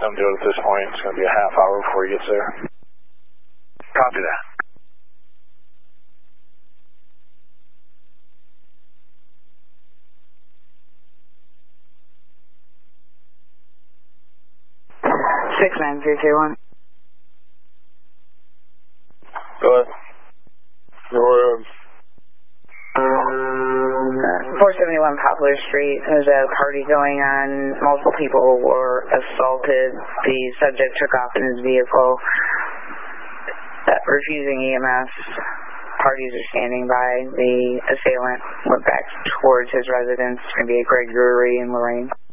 him do it at this point. It's going to be a half hour before he gets there. Copy that. Six 9331. Go ahead. 471 Poplar Street. There's a party going on. Multiple people were assaulted. The subject took off in his vehicle, refusing EMS. Parties are standing by. The assailant went back towards his residence. It's going to be a Greg Brewery in Lorraine.